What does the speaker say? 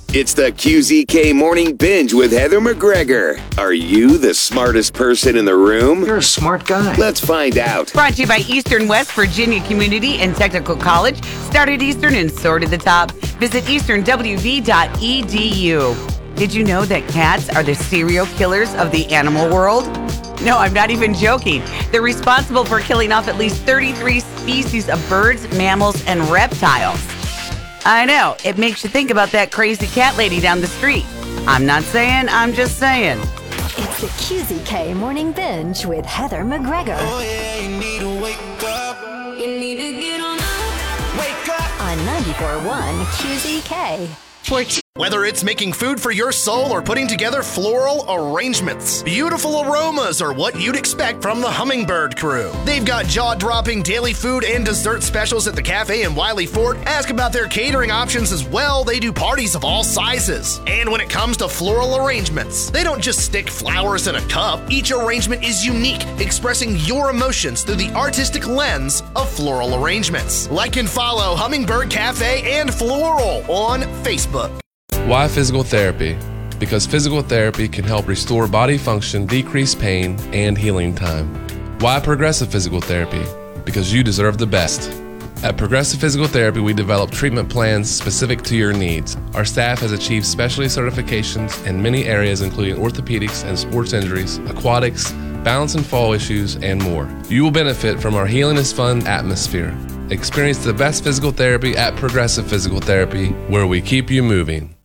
It's the QZK Morning Binge with Heather McGregor. Are you the smartest person in the room? You're a smart guy. Let's find out. Brought to you by Eastern West Virginia Community and Technical College. Started Eastern and soared to the top. Visit easternwv.edu. Did you know that cats are the serial killers of the animal world? No, I'm not even joking. They're responsible for killing off at least 33 species of birds, mammals, and reptiles. I know, it makes you think about that crazy cat lady down the street. I'm not saying, I'm just saying. It's the QZK Morning Binge with Heather McGregor. Oh yeah, you need to wake up. You need to get on up. Wake up. On 94.1 QZK. Whether it's making food for your soul or putting together floral arrangements, beautiful aromas are what you'd expect from the Hummingbird Crew. They've got jaw-dropping daily food and dessert specials at the cafe in Wiley Fort. Ask about their catering options as well. They do parties of all sizes. And when it comes to floral arrangements, they don't just stick flowers in a cup. Each arrangement is unique, expressing your emotions through the artistic lens of floral arrangements. Like and follow Hummingbird Cafe and Floral on Facebook. Why physical therapy? Because physical therapy can help restore body function, decrease pain, and healing time. Why progressive physical therapy? Because you deserve the best. At Progressive Physical Therapy, we develop treatment plans specific to your needs. Our staff has achieved specialty certifications in many areas, including orthopedics and sports injuries, aquatics, balance and fall issues, and more. You will benefit from our Healing is Fun atmosphere. Experience the best physical therapy at Progressive Physical Therapy, where we keep you moving.